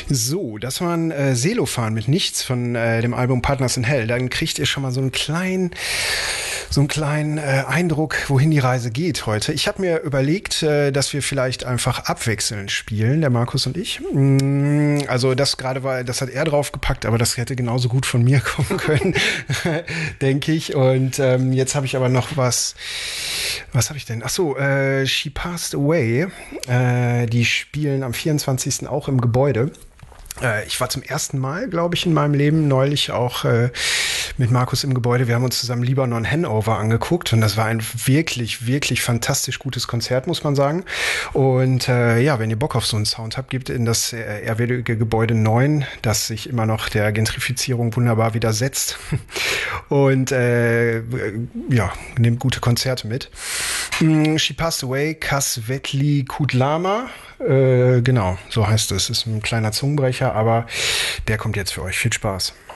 So, das war ein Selofan mit Nichts von dem Album Partners in Hell. Dann kriegt ihr schon mal so einen kleinen Eindruck, wohin die Reise geht heute. Ich habe mir überlegt, dass wir vielleicht einfach abwechselnd spielen, der Markus und ich. Also das das hat er draufgepackt, aber das hätte genauso gut von mir kommen können, denke ich. Und jetzt habe ich aber noch was habe ich denn? Ach so, She Passed Away. Die spielen am 24. auch im Gebäude. Ich war zum ersten Mal, glaube ich, in meinem Leben neulich auch mit Markus im Gebäude. Wir haben uns zusammen Libanon Hanover angeguckt und das war ein wirklich, wirklich fantastisch gutes Konzert, muss man sagen. Und ja, wenn ihr Bock auf so einen Sound habt, gebt in das ehrwürdige Gebäude 9, das sich immer noch der Gentrifizierung wunderbar widersetzt. Und ja, nehmt gute Konzerte mit. She Passed Away, Kasvetli Kutlama. Genau, so heißt es. Ist ein kleiner Zungenbrecher, aber der kommt jetzt für euch. Viel Spaß.